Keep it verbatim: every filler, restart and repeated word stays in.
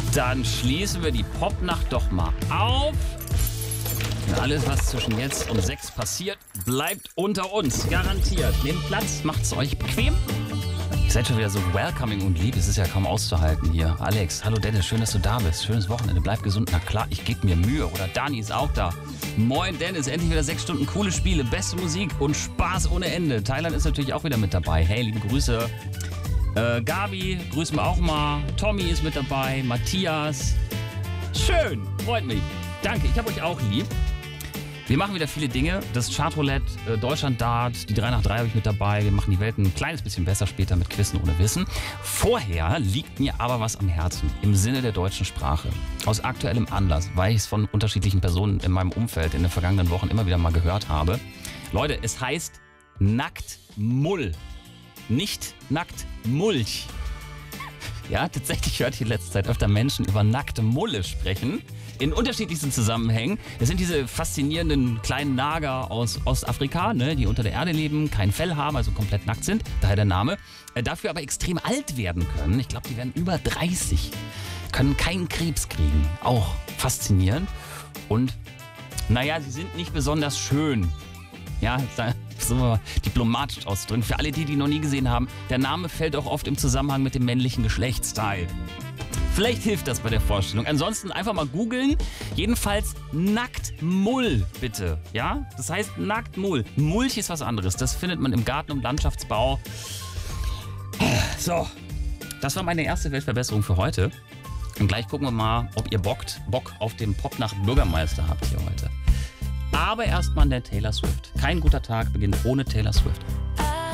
Dann schließen wir die Popnacht doch mal auf. Und alles, was zwischen jetzt und sechs passiert, bleibt unter uns. Garantiert. Nehmt Platz, macht's euch bequem. Ihr seid schon wieder so welcoming und lieb. Es ist ja kaum auszuhalten hier. Alex, hallo Dennis, schön, dass du da bist. Schönes Wochenende, bleib gesund. Na klar, ich gebe mir Mühe. Oder Dani ist auch da. Moin Dennis, endlich wieder sechs Stunden coole Spiele, beste Musik und Spaß ohne Ende. Thailand ist natürlich auch wieder mit dabei. Hey, liebe Grüße. Äh, Gabi, grüßen wir auch mal. Tommy ist mit dabei. Matthias. Schön, freut mich. Danke, ich habe euch auch lieb. Wir machen wieder viele Dinge. Das Chartroulette, äh, Deutschland Dart, die drei nach drei habe ich mit dabei. Wir machen die Welt ein kleines bisschen besser später mit Quizzen ohne Wissen. Vorher liegt mir aber was am Herzen im Sinne der deutschen Sprache. Aus aktuellem Anlass, weil ich es von unterschiedlichen Personen in meinem Umfeld in den vergangenen Wochen immer wieder mal gehört habe. Leute, es heißt Nacktmull. Nicht Nacktmulch. Ja, tatsächlich hört ich in letzter Zeit öfter Menschen über nackte Mulle sprechen. In unterschiedlichsten Zusammenhängen. Das sind diese faszinierenden kleinen Nager aus Ostafrika, ne, die unter der Erde leben, kein Fell haben, also komplett nackt sind. Daher der Name. Äh, dafür aber extrem alt werden können. Ich glaube, die werden über dreißig. Können keinen Krebs kriegen. Auch faszinierend. Und naja, sie sind nicht besonders schön. Ja, so mal diplomatisch auszudrücken. Für alle die, die noch nie gesehen haben, der Name fällt auch oft im Zusammenhang mit dem männlichen Geschlechtsteil. Vielleicht hilft das bei der Vorstellung. Ansonsten einfach mal googeln. Jedenfalls Nacktmull, bitte. Ja, das heißt Nacktmull. Mulch ist was anderes. Das findet man im Garten- und Landschaftsbau. So, das war meine erste Weltverbesserung für heute. Und gleich gucken wir mal, ob ihr bockt, Bock auf den Popnacht-Bürgermeister habt hier heute. Aber erstmal der Taylor Swift. Kein guter Tag beginnt ohne Taylor Swift.